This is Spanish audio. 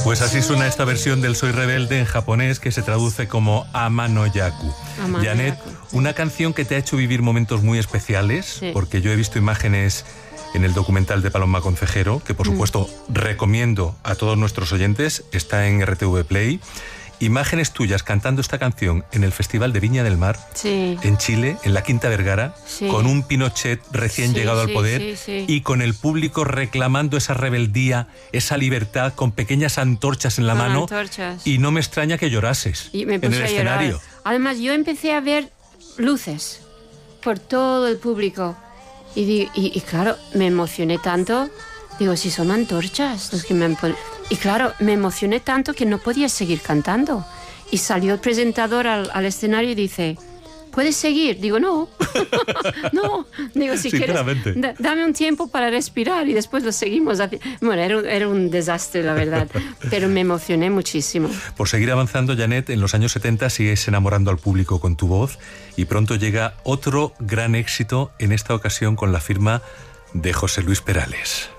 Pues así suena esta versión del Soy Rebelde en japonés, que se traduce como Ama no Yaku. Janet, una canción que te ha hecho vivir momentos muy especiales, sí, porque yo he visto imágenes en el documental de Paloma Concejero, que por supuesto recomiendo a todos nuestros oyentes, está en RTV Play. Imágenes tuyas cantando esta canción en el Festival de Viña del Mar, sí, en Chile, en la Quinta Vergara, sí, con un Pinochet recién llegado al poder, y con el público reclamando esa rebeldía, esa libertad, con pequeñas antorchas en la mano. Antorchas. Y no me extraña que llorases en el escenario. Además, yo empecé a ver luces por todo el público y claro, me emocioné tanto. Digo, si son antorchas los que me han puesto. Y claro, me emocioné tanto que no podía seguir cantando. Y salió el presentador al escenario y dice, ¿puedes seguir? Digo, no. No. Digo, si quieres, dame un tiempo para respirar y después lo seguimos. Bueno, era un desastre, la verdad. Pero me emocioné muchísimo. Por seguir avanzando, Janet, en los años 70 sigues enamorando al público con tu voz y pronto llega otro gran éxito, en esta ocasión con la firma de José Luis Perales.